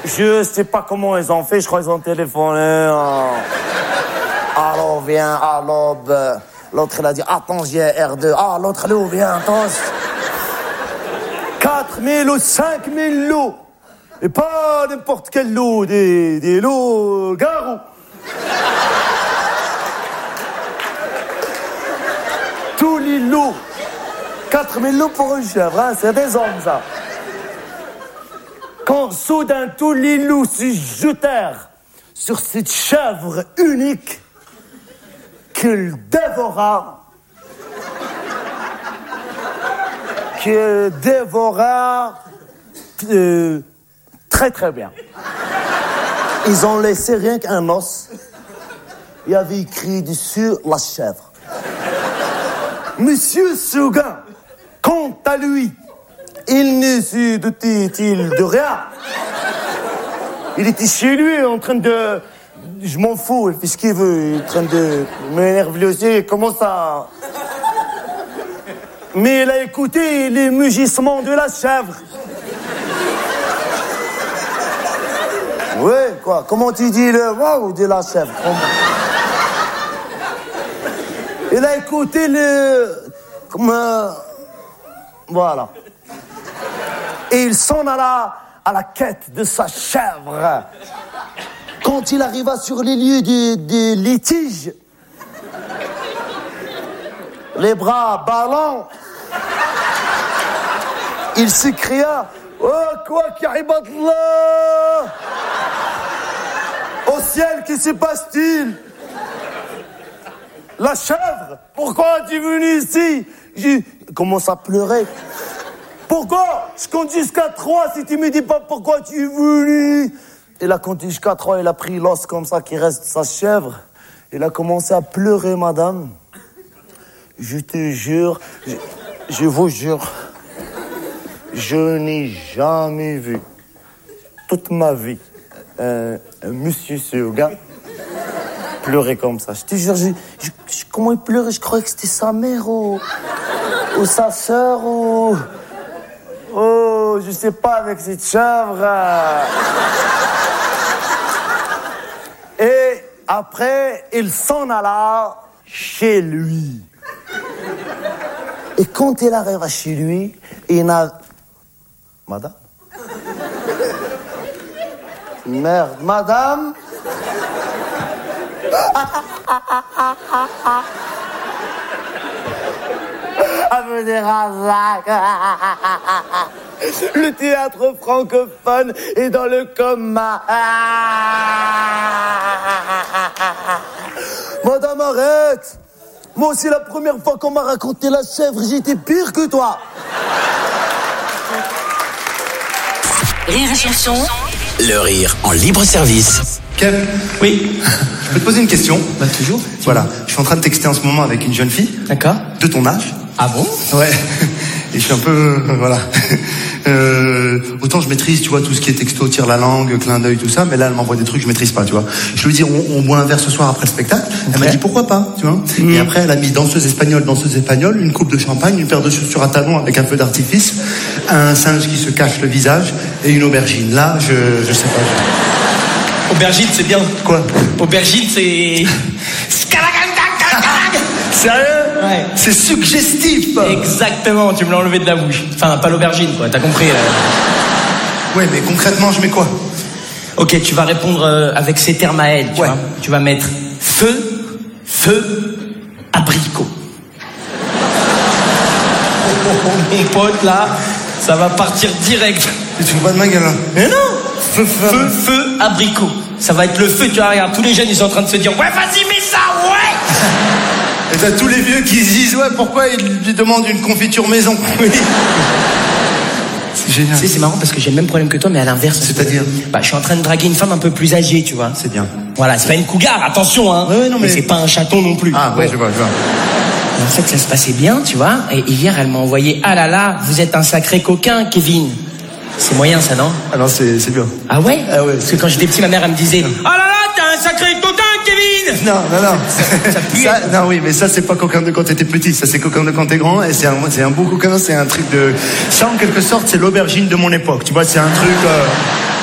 Je sais pas comment ils ont fait, je crois qu'ils ont téléphoné. Alors, viens, à l'aube. L'autre, il a dit, attends, j'ai R2. Ah, l'autre, l'eau, viens, attends. 4000 ou 5000 lots. Et pas n'importe quel lot, des lots garous. Tous les lots. 4000 lots pour une chèvre, hein, c'est des hommes, ça. Quand soudain tous les loups se jetèrent sur cette chèvre unique qu'il dévora, très très bien. Ils ont laissé rien qu'un os. Il y avait écrit dessus la chèvre. Monsieur Seguin, quant à lui, il ne se doutait-il de rien. Il était chez lui en train de... Je m'en fous, il fait ce qu'il veut. Il est en train de m'énerver aussi, il commence à... Mais il a écouté les mugissements de la chèvre. Ouais, quoi? Comment tu dis le waouh de la chèvre? Il a écouté le... Voilà. Et il s'en alla à la quête de sa chèvre. Quand il arriva sur les lieux des litiges, les bras ballants, il s'écria « Oh, quoi qu'il arrive là ! Au ciel, que se passe-t-il » La chèvre, pourquoi es-tu venu ici? Je commence à pleurer. Pourquoi? Je compte jusqu'à 3 si tu me dis pas pourquoi tu es venu. Il a compté jusqu'à 3, il a pris l'os comme ça qui reste de sa chèvre. Il a commencé à pleurer, madame. Je te jure, je vous jure, je n'ai jamais vu toute ma vie monsieur Seguin pleurer comme ça. Je te jure, comment il pleurait? Je croyais que c'était sa mère ou sa sœur ou... Oh, je sais pas, avec cette chèvre. Et après, il s'en alla chez lui. Et quand il arriva chez lui, il n'a... Madame? Merde, madame? Le théâtre francophone est dans le coma. Madame, arrête. Moi aussi, la première fois qu'on m'a raconté la chèvre, j'étais pire que toi. Rire et chanson. Le rire en libre service. Kev, Oui. je peux te poser une question? Bah toujours. Voilà, je suis en train de texter en ce moment avec une jeune fille. D'accord. De ton âge. Ah bon? Ouais. Et je suis un peu... voilà. Autant je maîtrise, tu vois, tout ce qui est texto, tire la langue, clin d'œil, tout ça, mais là, elle m'envoie des trucs que je maîtrise pas, tu vois. Je lui dis, on boit un verre ce soir après le spectacle. Okay. Elle m'a dit, pourquoi pas, tu vois. Et après, elle a mis danseuse espagnole, une coupe de champagne, une paire de chaussures à talons avec un feu d'artifice, un singe qui se cache le visage et une aubergine. Là, je sais pas. Aubergine, c'est bien. Quoi? Aubergine, c'est... Sérieux? Ouais. C'est suggestif. Exactement, tu me l'as enlevé de la bouche. Enfin, pas l'aubergine, quoi, t'as compris. Ouais, mais concrètement, je mets quoi? Ok, tu vas répondre avec ces termes à elle, tu vois. Tu vas mettre feu, abricot. Mon pote, là, ça va partir direct. Tu te fous pas de ma gueule, là? Mais non! Feu, abricot. Ça va être le feu, tu vois, regarde, tous les jeunes, ils sont en train de se dire, ouais, vas-y, mets ça, ouais! Et t'as tous les vieux qui se disent, ouais, pourquoi ils lui demandent une confiture maison? Oui. C'est génial. Tu sais, c'est marrant parce que j'ai le même problème que toi, mais à l'inverse. C'est-à-dire? Bah, je suis en train de draguer une femme un peu plus âgée, tu vois. C'est bien. Voilà, c'est pas une cougar, attention, hein. Ouais, non, mais c'est pas un chaton non plus. Ah, ouais, je vois. Et en fait, ça se passait bien, tu vois. Et hier, elle m'a envoyé, ah là là, vous êtes un sacré coquin, Kevin. C'est moyen, ça, non? Ah non, c'est bien. Ah ouais? Ah ouais. Parce que quand j'étais petit, ma mère, elle me disait, ah là là, t'es un sacré coquin, Kevin! Non. Ça pue. Non, oui, mais ça, c'est pas coquin de quand t'étais petit. Ça, c'est coquin de quand t'es grand. Et c'est un beau coquin, c'est un truc de... Ça, en quelque sorte, c'est l'aubergine de mon époque. Tu vois, c'est un truc...